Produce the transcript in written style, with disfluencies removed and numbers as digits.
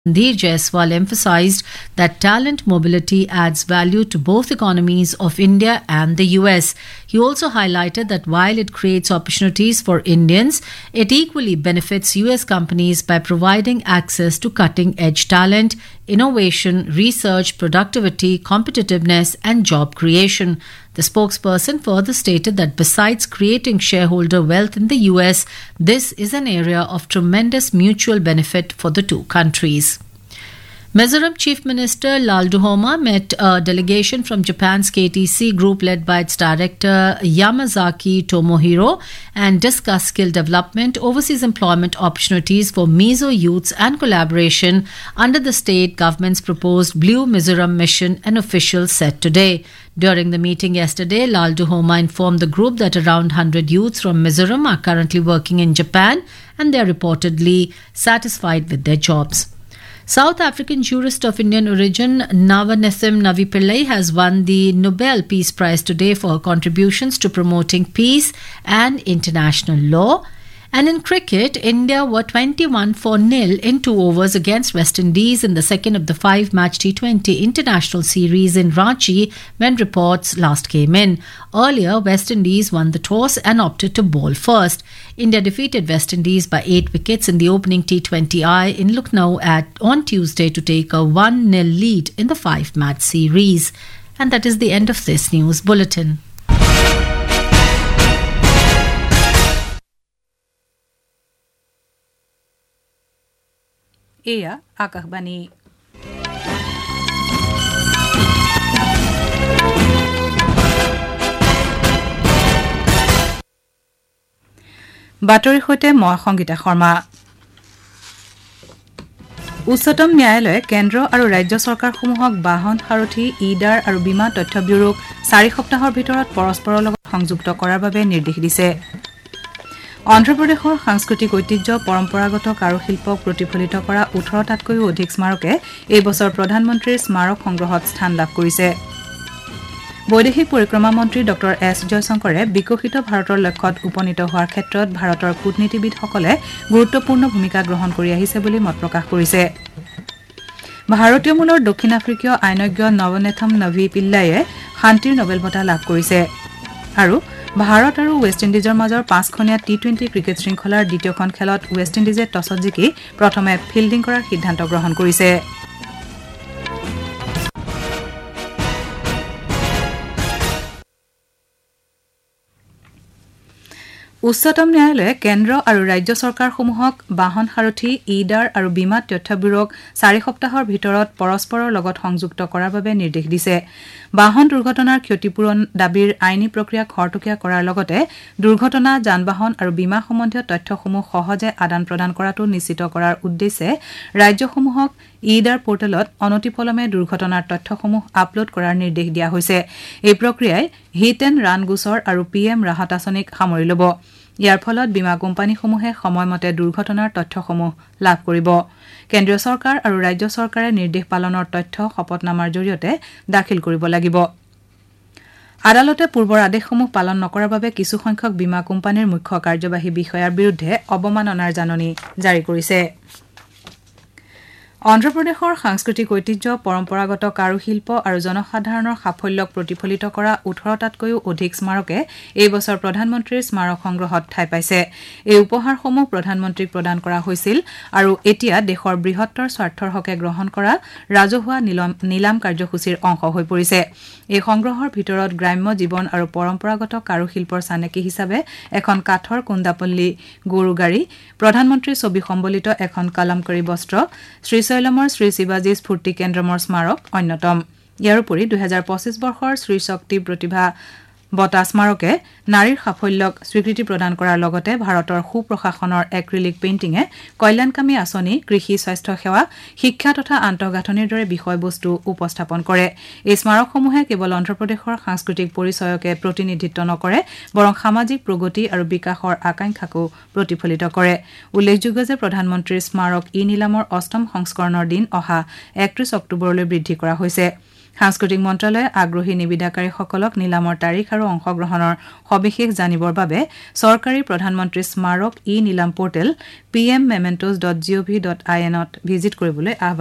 Ranveer Jaiswal emphasized that talent mobility adds value to both economies of India and the US. He also highlighted that while it creates opportunities for Indians, it equally benefits US companies by providing access to cutting-edge talent, innovation, research, productivity, competitiveness, and job creation. The spokesperson further stated that besides creating shareholder wealth in the US, this is an area of tremendous mutual benefit for the two countries. Mizoram Chief Minister Lalduhoma met a delegation from Japan's KTC group led by its director Yamazaki Tomohiro and discussed skill development, overseas employment opportunities for Mizo youths and collaboration under the state government's proposed Blue Mizoram mission, an official said today. During the meeting yesterday, Lalduhoma informed the group that around 100 youths from Mizoram are currently working in Japan and they are reportedly satisfied with their jobs. South African jurist of Indian origin Navanetham Navipillai has won the Nobel Peace Prize today for her contributions to promoting peace and international law. And in cricket, India were 21-0 in 2 overs against West Indies in the second of the 5-match T20 international series in Ranchi when reports last came in. Earlier, West Indies won the toss and opted to bowl first. India defeated West Indies by 8 wickets in the opening T20I in Lucknow on Tuesday to take a 1-0 lead in the 5-match series. And that is the end of this news bulletin. এয়া আকাশবাণী বাতৰিৰ সৈতে মই সংগীতা শৰ্মা উচ্চতম ন্যায়ালয়ে কেন্দ্ৰ আৰু ৰাজ্য চৰকাৰসমূহক বাহন সাৰথী ইডাৰ আৰু বীমা তথ্য ব্যুৰোক 4 সপ্তাহৰ ভিতৰত পৰস্পৰৰ লগত সংযুক্ত কৰাৰ বাবে নিৰ্দেশ দিছে অন্ধ্ৰপ্ৰদেশৰ সাংস্কৃতিক ঐতিহ্য পৰম্পৰাগত কাৰুশিল্পক প্ৰতিফলিত কৰা 18টাতকৈও অধিক স্মাৰকে এই বছৰ প্ৰধানমন্ত্ৰীৰ স্মাৰক সংগ্ৰহত স্থান লাভ কৰিছে বৈদেশিক পৰিক্ৰমা মন্ত্ৰী ডক্টৰ এছ জয়শংকৰে বিকশিত ভাৰতৰ লক্ষ্যত উপনীত হোৱাৰ ক্ষেত্ৰত ভাৰতৰ কূটনীতিবিদসকলে গুৰুত্বপূৰ্ণ ভূমিকা গ্ৰহণ কৰি আহিছে বুলি মত প্ৰকাশ কৰিছে ভাৰতীয় মূলৰ দক্ষিণ আফ্ৰিকীয় আইনজ্ঞ নৱনেথম নভি পিল্লাইয়ে শান্তিৰ নোবেল বঁটা লাভ কৰিছে আৰু ভাৰত আৰু ৱেষ্ট ইণ্ডিজৰ মাজৰ 5খনীয়া টি20 ক্ৰিকেট শৃংখলাৰ দ্বিতীয়খন খেলত ৱেষ্ট ইণ্ডিজে টছত জিকি প্ৰথমে ফিল্ডিং কৰাৰ সিদ্ধান্ত গ্ৰহণ কৰিছে উচ্চতম ন্যায়ালয়ে কেন্দ্ৰ আৰু ৰাজ্য চৰকাৰসমূহক বাহন সাৰথী ইডাৰ আৰু বীমা তথ্য ব্যুৰোক 4 সপ্তাহৰ ভিতৰত পৰস্পৰৰ লগত সংযুক্ত কৰাৰ বাবে নিৰ্দেশ দিছে বাহন দুৰ্ঘটনাৰ ক্ষতিপূৰণ দাবীৰ আইনী প্ৰক্ৰিয়া খৰতকীয়া কৰাৰ লগতে দুৰ্ঘটনা যানবাহন আৰু বীমা সম্বন্ধীয় তথ্যসমূহ সহজে আদান প্ৰদান কৰাটো নিশ্চিত কৰাৰ উদ্দেশ্যে ৰাজ্যসমূহক ইডাৰ পোৰ্টেলত অনতিপলমে দুৰ্ঘটনাৰ তথ্যসমূহ আপলোড কৰাৰ নিৰ্দেশ দিয়া হৈছে এই প্ৰক্ৰিয়াই হিট এণ্ড ৰান গোচৰ আৰু পিএম ৰাহত আঁচনিক সামৰি ল'ব ইয়াৰ ফলত বীমা কোম্পানীসমূহে সময়মতে দুৰ্ঘটনাৰ তথ্যসমূহ লাভ কৰিব কেন্দ্ৰীয় চৰকাৰ আৰু ৰাজ্য চৰকাৰে নিৰ্দেশ পালনৰ তথ্য শপতনামাৰ জৰিয়তে দাখিল কৰিব লাগিব আদালতে পূৰ্বৰ আদেশসমূহ পালন নকৰাৰ বাবে কিছু সংখ্যক বীমা কোম্পানীৰ মুখ্য কাৰ্যবাহী বিষয়াৰ বিৰুদ্ধে অৱমাননাৰ জাননী জাৰি কৰিছে অন্ধ্ৰপ্ৰদেশৰ সাংস্কৃতিক ঐতিহ্য পৰম্পৰাগত কাৰুশিল্প আৰু জনসাধাৰণৰ সাফল্যক প্ৰতিফলিত কৰা 18টাতকৈও অধিক স্মাৰকে এই বছৰ প্ৰধানমন্ত্ৰীৰ স্মাৰক সংগ্ৰহত ঠাই পাইছে এই উপহাৰসমূহ প্ৰধানমন্ত্ৰীক প্ৰদান কৰা হৈছিল আৰু এতিয়া দেশৰ বৃহত্তৰ স্বাৰ্থৰ হকে গ্ৰহণ কৰা ৰাজহুৱা নিলাম কাৰ্যসূচীৰ অংশ হৈ পৰিছে এই সংগ্ৰহৰ ভিতৰত গ্ৰাম্য জীৱন আৰু পৰম্পৰাগত কাৰুশিল্পৰ চানেকি হিচাপে এখন কাঠৰ কুন্দাপল্লী গৰু গাড়ী প্ৰধানমন্ত্ৰীৰ ছবি সম্বলিত এখন কলমকাৰী বস্ত্ৰ শ্ৰীশৈলমৰ শ্ৰী শিৱাজী স্ফূৰ্তি কেন্দ্ৰমৰ স্মাৰক অন্যতম ইয়াৰ উপৰি 2025 বৰ্ষৰ শ্ৰী শক্তি প্ৰতিভা বঁটা স্মাৰকে নাৰীৰ সাফল্যক স্বীকৃতি প্ৰদান কৰাৰ লগতে ভাৰতৰ সুপ্ৰশাসনৰ এক্ৰিলিক পেইণ্টিঙে কল্যাণকামী আঁচনি কৃষি স্বাস্থ্য সেৱা শিক্ষা তথা আন্তঃগাঁথনিৰ দৰে বিষয়বস্তু উপস্থাপন কৰে এই স্মাৰকসমূহে কেৱল অন্ধ্ৰপ্ৰদেশৰ সাংস্কৃতিক পৰিচয়কে প্ৰতিনিধিত্ব নকৰে বৰং সামাজিক প্ৰগতি আৰু বিকাশৰ আকাংক্ষাকো প্ৰতিফলিত কৰে উল্লেখযোগ্য যে প্ৰধানমন্ত্ৰীৰ স্মাৰক ই নিলামৰ অষ্টম সংস্কৰণৰ দিন অহা 31 অক্টোবৰলৈ বৃদ্ধি কৰা হৈছে সাংস্কৃতিক মন্ত্ৰালয়ে আগ্ৰহী নিবিদাকাৰীসকলক নিলামৰ তাৰিখ আৰু অংশগ্ৰহণৰ সবিশেষ জানিবৰ বাবে চৰকাৰী প্ৰধানমন্ত্ৰী স্মাৰক নিলাম পৰ্টেল pmmementos.gov.in ত ভিজিট কৰিবলৈ আহ্বান